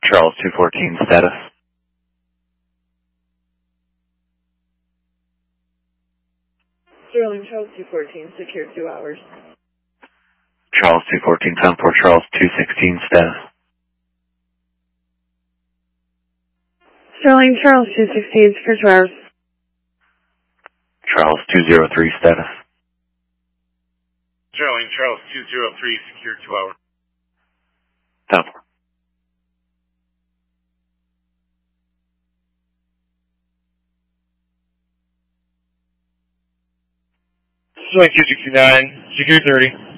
Charles 214 status. Sterling Charles 214, secure 2 hours. Charles 214, time for Charles 216 status. Sterling Charles 216, secure 2 hours. Charles 203 status. Sterling Charles 203, secure 2 hours. Time for. Sterling 269, secure 30.